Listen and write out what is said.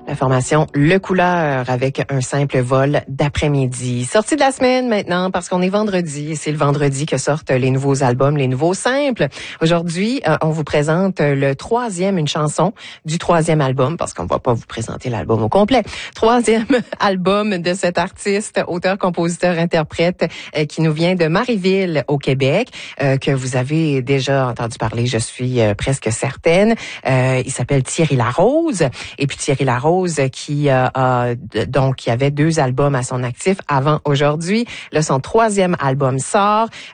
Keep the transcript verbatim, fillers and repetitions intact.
La formation Le Couleur avec un simple vol d'après-midi. Sortie de la semaine maintenant parce qu'on est vendredi et c'est le vendredi que sortent les nouveaux albums, les nouveaux simples. Aujourd'hui, euh, on vous présente le troisième, une chanson du troisième album parce qu'on va pas vous présenter l'album au complet. Troisième album de cet artiste, auteur, compositeur, interprète euh, qui nous vient de Marieville au Québec, euh, que vous avez déjà entendu parler, je suis euh, presque certaine. Euh, il s'appelle Thierry Larose et puis Thierry Larose qui euh, a donc qui avait deux albums à son actif avant aujourd'hui. Là, son troisième album sort.